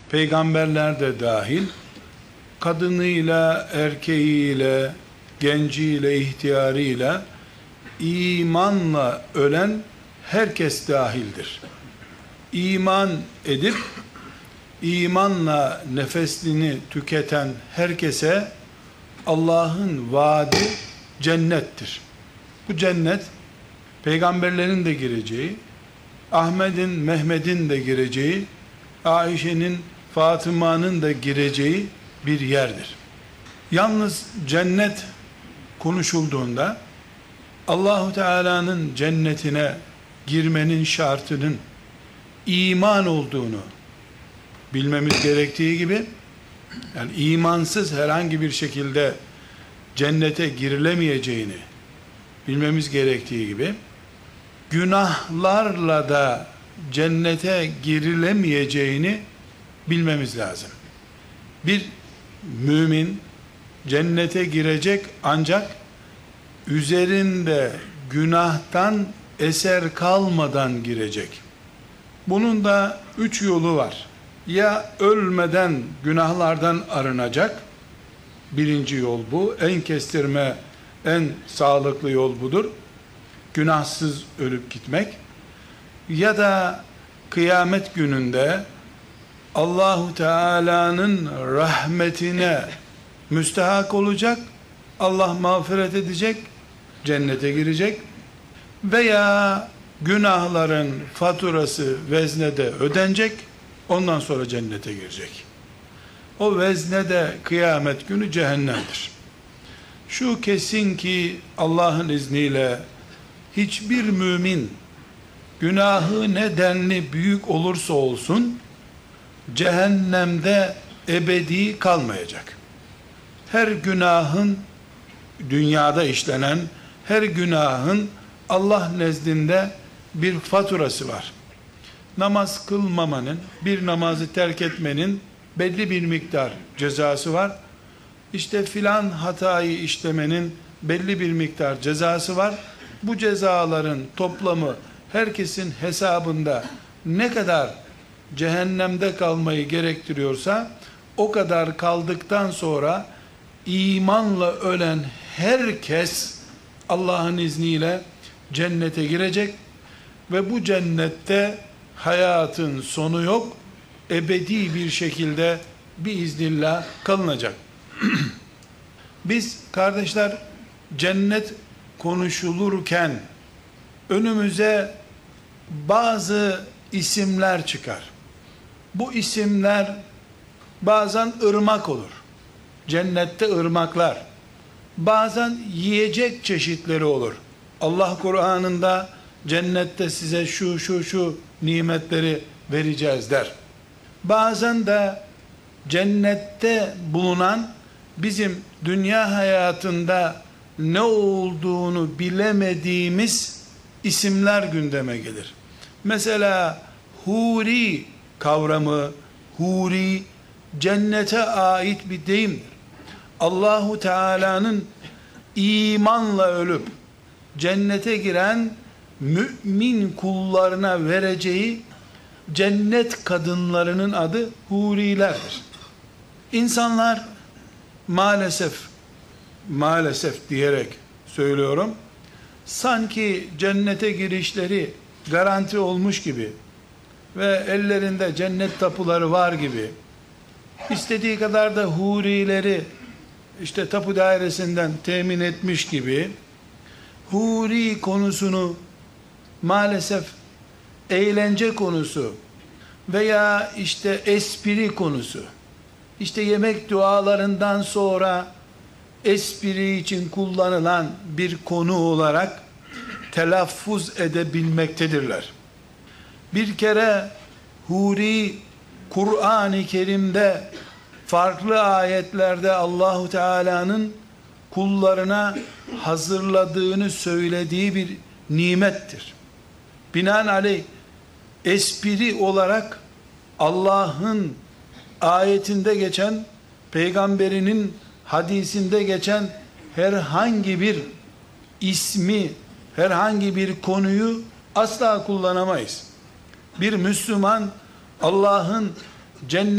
peygamberler de dahil, kadınıyla, erkeğiyle, genciyle, ihtiyarıyla, imanla ölen herkes dahildir. İman edip, imanla nefesini tüketen herkese Allah'ın vaadi cennettir. Bu cennet, peygamberlerin de gireceği, Ahmet'in, Mehmet'in de gireceği, Ayşe'nin, Fatıma'nın da gireceği bir yerdir. Yalnız cennet konuşulduğunda Allahu Teala'nın cennetine girmenin şartının iman olduğunu bilmemiz gerektiği gibi, yani imansız herhangi bir şekilde cennete girilemeyeceğini bilmemiz gerektiği gibi, günahlarla da cennete girilemeyeceğini bilmemiz lazım. Bir mümin cennete girecek ancak üzerinde günahtan eser kalmadan girecek. Bunun da 3 yolu var. Ya ölmeden günahlardan arınacak, birinci yol bu, en kestirme, en sağlıklı yol budur. Günahsız ölüp gitmek. Ya da kıyamet gününde Allahu Teala'nın rahmetine müstehak olacak, Allah mağfiret edecek, cennete girecek. Veya günahların faturası veznede ödenecek, ondan sonra cennete girecek. O veznede kıyamet günü cehennemdir. Şu kesin ki Allah'ın izniyle hiçbir mümin günahı nedenli büyük olursa olsun cehennemde ebedi kalmayacak. Her günahın, dünyada işlenen her günahın Allah nezdinde bir faturası var. Namaz kılmamanın, bir namazı terk etmenin belli bir miktar cezası var. İşte filan hatayı işlemenin belli bir miktar cezası var. Bu cezaların toplamı herkesin hesabında ne kadar cehennemde kalmayı gerektiriyorsa o kadar kaldıktan sonra imanla ölen herkes Allah'ın izniyle cennete girecek ve bu cennette hayatın sonu yok, ebedi bir şekilde biiznillah kalınacak. Biz kardeşler, cennet konuşulurken önümüze bazı isimler çıkar. Bu isimler bazen ırmak olur. Cennette ırmaklar. Bazen yiyecek çeşitleri olur. Allah Kur'an'ında cennette size şu nimetleri vereceğiz der. Bazen de cennette bulunan bizim dünya hayatında ne olduğunu bilemediğimiz isimler gündeme gelir. Mesela huri kavramı, huri cennete ait bir deyimdir. Allahu Teala'nın imanla ölüp cennete giren mümin kullarına vereceği cennet kadınlarının adı hurilerdir. İnsanlar maalesef diyerek söylüyorum, sanki cennete girişleri garanti olmuş gibi ve ellerinde cennet tapuları var gibi, istediği kadar da hurileri işte tapu dairesinden temin etmiş gibi, huri konusunu maalesef eğlence konusu veya işte espri konusu, işte yemek dualarından sonra espri için kullanılan bir konu olarak telaffuz edebilmektedirler. Bir kere huri Kur'an-ı Kerim'de farklı ayetlerde Allahu Teala'nın kullarına hazırladığını söylediği bir nimettir. Binaenaleyh espri olarak Allah'ın ayetinde geçen, peygamberinin hadisinde geçen herhangi bir ismi, herhangi bir konuyu asla kullanamayız. Bir Müslüman Allah'ın cennet